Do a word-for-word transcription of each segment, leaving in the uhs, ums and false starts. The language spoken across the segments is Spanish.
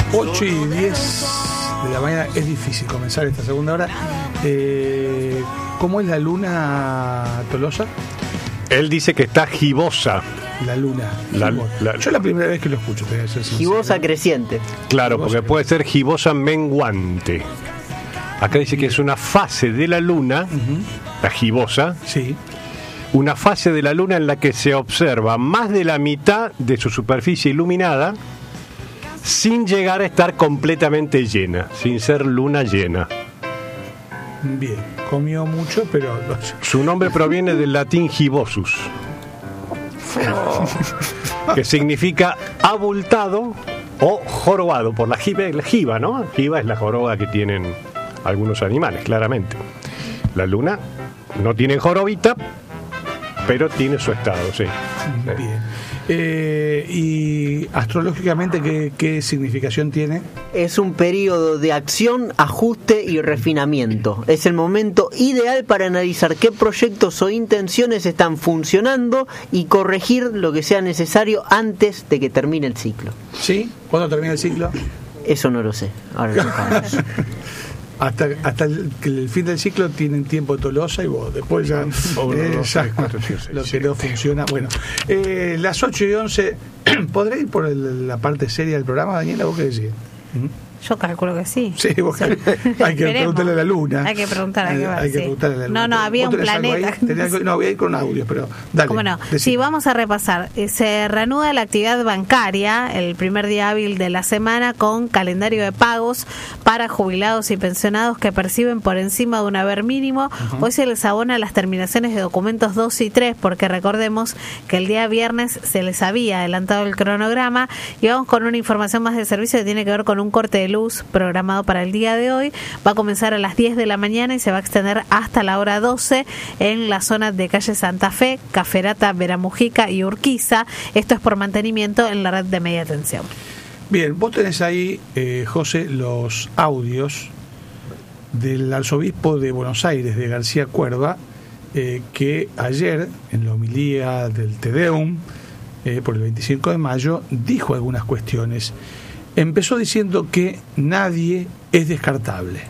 ocho y diez de la mañana. Es difícil comenzar esta segunda hora. Eh, ¿Cómo es la luna, Tolosa? Él dice que está gibosa. La luna. La, la, Yo la primera vez que lo escucho. Gibosa creciente. Claro, gibosa porque puede ser gibosa menguante. Acá dice que es una fase de la luna, uh-huh. la gibosa. Sí. Una fase de la luna en la que se observa más de la mitad de su superficie iluminada sin llegar a estar completamente llena, sin ser luna llena. Bien, comió mucho, pero... Su nombre proviene del latín gibosus, oh. que significa abultado o jorobado, por la jiba, la jiba, ¿no? Jiba es la joroba que tienen algunos animales, claramente. La luna no tiene jorobita, pero tiene su estado, sí. Bien. Eh, ¿Y astrológicamente ¿qué, qué significación tiene? Es un periodo de acción, ajuste y refinamiento. Es el momento ideal para analizar qué proyectos o intenciones están funcionando y corregir lo que sea necesario antes de que termine el ciclo. ¿Sí? ¿Cuándo termina el ciclo? Eso no lo sé. Ahora lo sabemos. Hasta, hasta el, el fin del ciclo tienen tiempo Tolosa y vos después ya, oh, eh, no, ya cuatro, cinco, seis, lo que no funciona. Bueno, eh, las ocho y once, ¿podré ir por el, la parte seria del programa, Daniela? ¿Vos qué decís? ¿Mm? Yo calculo que sí. Sí, vos sí. Hay que preguntarle a la luna. Hay que preguntarle, hay, a, hay que sí. preguntarle a la luna. No, no, había un planeta. Algo, no, voy a ir con audio, pero dale. ¿Cómo no? Sí, vamos a repasar. Se reanuda la actividad bancaria el primer día hábil de la semana con calendario de pagos para jubilados y pensionados que perciben por encima de un haber mínimo. Uh-huh. Hoy se les abona las terminaciones de documentos dos y tres, porque recordemos que el día viernes se les había adelantado el cronograma. Y vamos con una información más de servicio que tiene que ver con un corte de luz programado para el día de hoy. Va a comenzar a las diez de la mañana y se va a extender hasta la hora doce en la zona de calle Santa Fe, Caferata, Veramujica y Urquiza. Esto es por mantenimiento en la red de media tensión. Bien, vos tenés ahí, eh, José, los audios del arzobispo de Buenos Aires, de García Cuerva, eh, que ayer, en la homilía del Te Deum, eh, por el veinticinco de mayo, dijo algunas cuestiones. Empezó diciendo que nadie es descartable.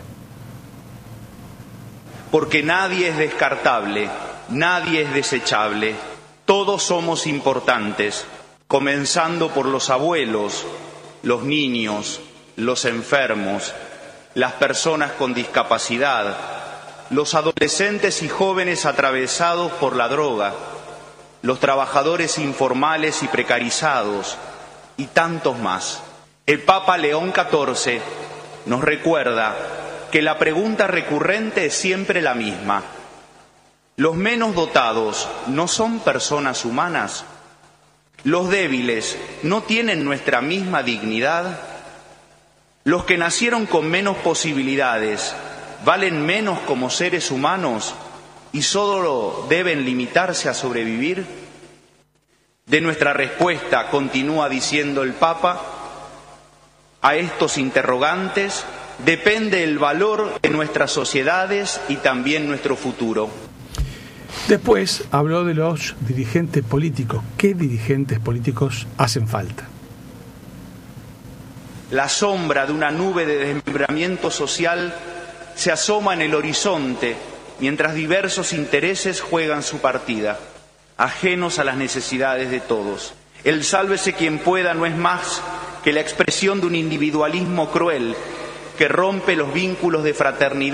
Porque nadie es descartable, nadie es desechable, todos somos importantes, comenzando por los abuelos, los niños, los enfermos, las personas con discapacidad, los adolescentes y jóvenes atravesados por la droga, los trabajadores informales y precarizados, y tantos más. El Papa León catorce nos recuerda que la pregunta recurrente es siempre la misma. ¿Los menos dotados no son personas humanas? ¿Los débiles no tienen nuestra misma dignidad? ¿Los que nacieron con menos posibilidades valen menos como seres humanos y solo deben limitarse a sobrevivir? De nuestra respuesta, continúa diciendo el Papa, a estos interrogantes depende el valor de nuestras sociedades y también nuestro futuro. Después habló de los dirigentes políticos. ¿Qué dirigentes políticos hacen falta? La sombra de una nube de desmembramiento social se asoma en el horizonte mientras diversos intereses juegan su partida, ajenos a las necesidades de todos. El sálvese quien pueda no es más que la expresión de un individualismo cruel que rompe los vínculos de fraternidad